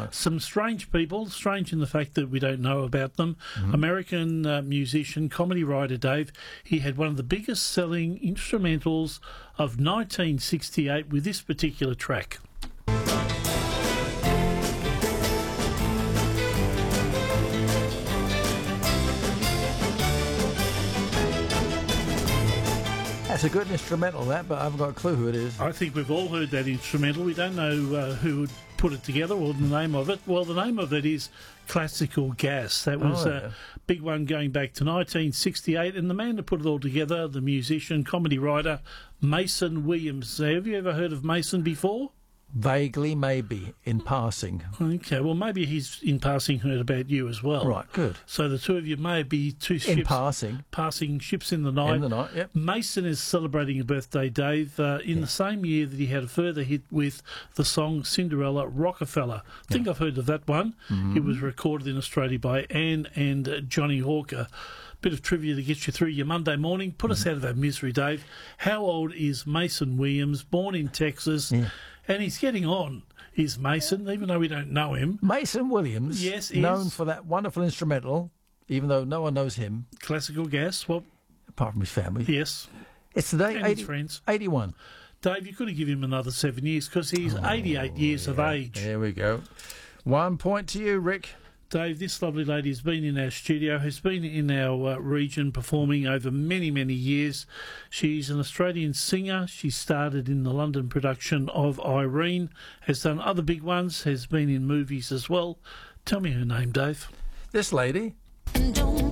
Some strange people, strange in the fact that we don't know about them. American musician, comedy writer Dave, he had one of the biggest selling instrumentals of 1968 with this particular track. That's a good instrumental, that, but I haven't got a clue who it is. I think we've all heard that instrumental. We don't know who would put it together or the name of it. Well, the name of it is Classical Gas. That was a big one going back to 1968. And the man that put it all together, the musician, comedy writer, Mason Williams. Have you ever heard of Mason before? Vaguely, maybe, in passing. Okay, well, maybe he's in passing heard about you as well. Right, good. So the two of you may be two ships. In passing. Passing ships in the night. In the night, yep. Mason is celebrating a birthday, Dave, in the same year that he had a further hit with the song Cinderella Rockefeller. I think I've heard of that one. It was recorded in Australia by Anne and Johnny Hawker. Bit of trivia to get you through your Monday morning. Put us out of our misery, Dave. How old is Mason Williams? Born in Texas. Yeah. And he's getting on, is Mason, even though we don't know him. Mason Williams, yes, known for that wonderful instrumental, even though no one knows him. Classical Gas, well, apart from his family. Yes. It's today, his friends. 81. Dave, you could have given him another 7 years because he's 88 years of age. There we go. 1 point to you, Rick. Dave, this lovely lady has been in our studio, has been in our region performing over many, many years. She's an Australian singer. She started in the London production of Irene, has done other big ones, has been in movies as well. Tell me her name, Dave. This lady